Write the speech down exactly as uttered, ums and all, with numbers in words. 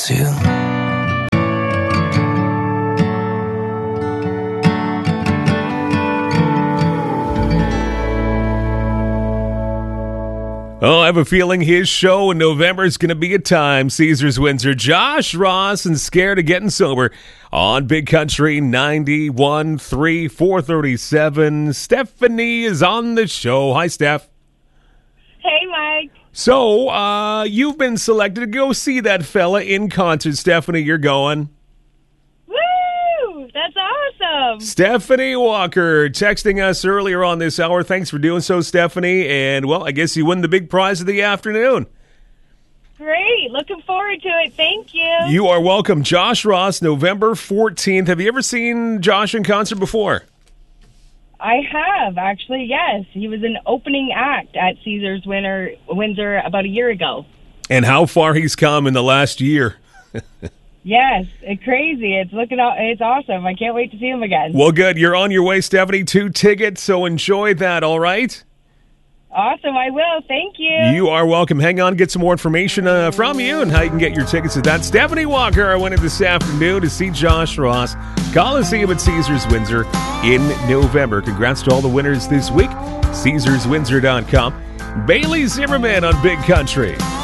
too. Oh, I have a feeling his show in November is going to be a time. Caesars Windsor, Josh Ross, and Scared of Getting Sober on Big Country ninety-one point three, four thirty-seven. Stephanie is on the show. Hi, Steph. Hey, Mike. So, uh, you've been selected to go see that fella in concert. Stephanie, you're going. Woo! That's awesome. Stephanie Walker texting us earlier on this hour. Thanks for doing so, Stephanie. And, well, I guess you win the big prize of the afternoon. Great. Looking forward to it. Thank you. You are welcome. Josh Ross, November fourteenth. Have you ever seen Josh in concert before? I have, actually, yes. He was an opening act at Caesars Windsor, Windsor about a year ago. And how far he's come in the last year. Yes, it's crazy. It's looking, it's awesome. I can't wait to see him again. Well, good. You're on your way, Stephanie. Two tickets, so enjoy that, all right? Awesome, I will. Thank you. You are welcome. Hang on, get some more information uh, from you and how you can get your tickets to that. Stephanie Walker, I went in this afternoon to see Josh Ross. Coliseum at Caesars Windsor in November. Congrats to all the winners this week. Caesars Windsor dot com. Bailey Zimmerman on Big Country.